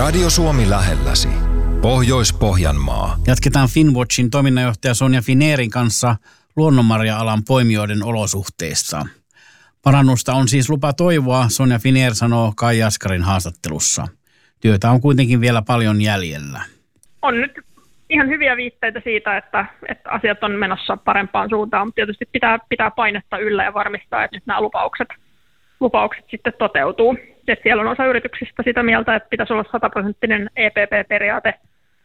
Radio Suomi lähelläsi. Pohjois-Pohjanmaa. Jatketaan Finnwatchin toiminnanjohtaja Sonja Finérin kanssa luonnonmarja-alan poimijoiden olosuhteista. Parannusta on siis lupa toivoa, Sonja Finér sanoo Kai Jaskarin haastattelussa. Työtä on kuitenkin vielä paljon jäljellä. On nyt ihan hyviä viitteitä siitä, että asiat on menossa parempaan suuntaan, mutta tietysti pitää painetta yllä ja varmistaa, että nyt nämä lupaukset sitten toteutuu. Et siellä on osa yrityksistä sitä mieltä, että pitäisi olla 100% EPP-periaate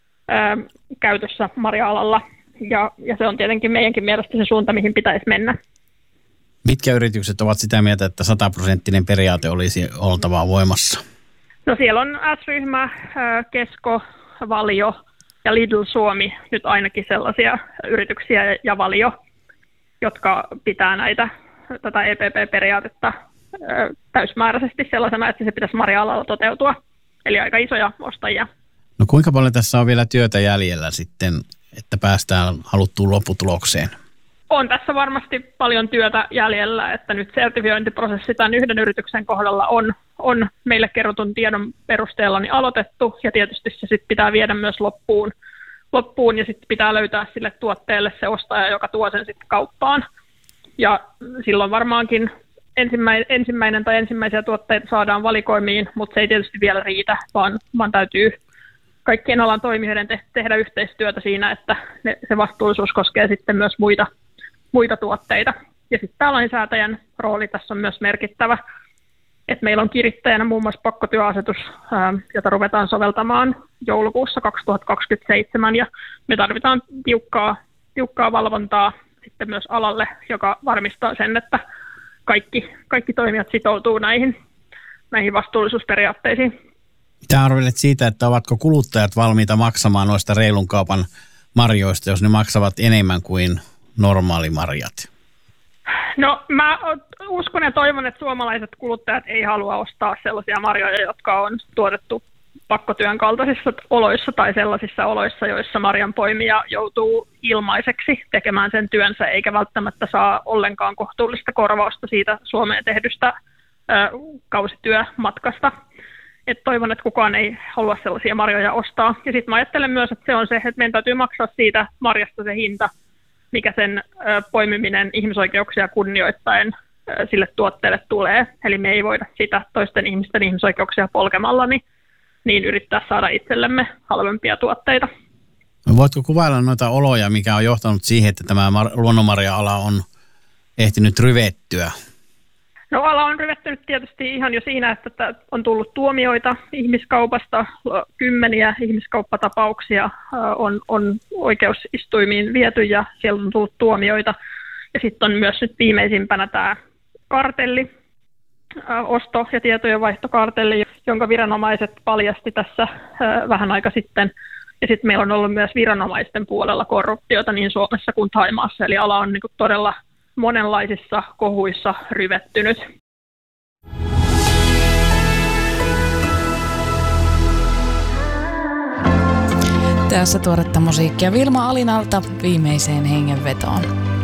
käytössä marja-alalla, ja se on tietenkin meidänkin mielestä se suunta, mihin pitäisi mennä. Mitkä yritykset ovat sitä mieltä, että 100% periaate olisi oltava voimassa? No siellä on S-ryhmä, Kesko, Valio ja Lidl Suomi nyt ainakin sellaisia yrityksiä ja Valio, jotka pitää tätä EPP-periaatetta täysmääräisesti sellaisena, että se pitäisi marja-alalla toteutua. Eli aika isoja ostajia. No kuinka paljon tässä on vielä työtä jäljellä sitten, että päästään haluttuun lopputulokseen? On tässä varmasti paljon työtä jäljellä, että nyt sertifiointiprosessi tämän yhden yrityksen kohdalla on meille kerrotun tiedon perusteella niin aloitettu, ja tietysti se sitten pitää viedä myös loppuun ja sitten pitää löytää sille tuotteelle se ostaja, joka tuo sen sitten kauppaan. Ja silloin varmaankin ensimmäisiä tuotteita saadaan valikoimiin, mutta se ei tietysti vielä riitä, vaan täytyy kaikkien alan toimijoiden tehdä yhteistyötä siinä, että se vastuullisuus koskee sitten myös muita tuotteita. Ja sitten tämä lainsäätäjän rooli tässä on myös merkittävä, että meillä on kirittäjänä muun muassa pakkotyöasetus, jota ruvetaan soveltamaan joulukuussa 2027, ja me tarvitaan tiukkaa valvontaa sitten myös alalle, joka varmistaa sen, että kaikki toimijat sitoutuu näihin vastuullisuusperiaatteisiin. Mitä arvelet siitä, että ovatko kuluttajat valmiita maksamaan noista reilun kaupan marjoista, jos ne maksavat enemmän kuin normaalimarjat? No mä uskon ja toivon, että suomalaiset kuluttajat ei halua ostaa sellaisia marjoja, jotka on tuotettu pakkotyön kaltaisissa oloissa tai sellaisissa oloissa, joissa marjanpoimija joutuu ilmaiseksi tekemään sen työnsä eikä välttämättä saa ollenkaan kohtuullista korvausta siitä Suomeen tehdystä kausityömatkasta. Et toivon, että kukaan ei halua sellaisia marjoja ostaa. Ja sitten mä ajattelen myös, että se on se, että meidän täytyy maksaa siitä marjasta se hinta, mikä sen poimiminen ihmisoikeuksia kunnioittaen sille tuotteelle tulee. Eli me ei voida sitä toisten ihmisten ihmisoikeuksia polkemalla niin yrittää saada itsellemme halvempia tuotteita. Voitko kuvailla noita oloja, mikä on johtanut siihen, että tämä luonnonmarja-ala on ehtinyt ryvettyä? No ala on ryvettynyt tietysti ihan jo siinä, että on tullut ihmiskaupasta, kymmeniä ihmiskauppatapauksia on oikeusistuimiin viety ja siellä on tullut tuomioita. Ja sitten on myös nyt viimeisimpänä tämä kartelli, osto- ja tietojenvaihtokartelli, jonka viranomaiset paljasti tässä vähän aika sitten. Ja sitten meillä on ollut myös viranomaisten puolella korruptiota niin Suomessa kuin Thaimaassa, eli ala on niinku todella monenlaisissa kohuissa ryvettynyt. Tässä tuoretta musiikkia Vilma Alinalta viimeiseen hengenvetoon.